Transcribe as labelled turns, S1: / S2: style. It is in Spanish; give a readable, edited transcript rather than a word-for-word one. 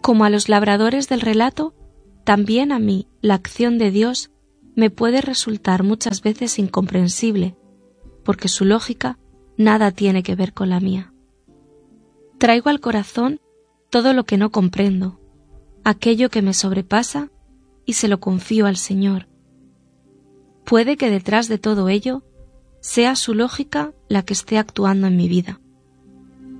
S1: Como a los labradores del relato, también a mí la acción de Dios me puede resultar muchas veces incomprensible, porque su lógica nada tiene que ver con la mía. Traigo al corazón todo lo que no comprendo, aquello que me sobrepasa, y se lo confío al Señor. Puede que detrás de todo ello sea su lógica la que esté actuando en mi vida.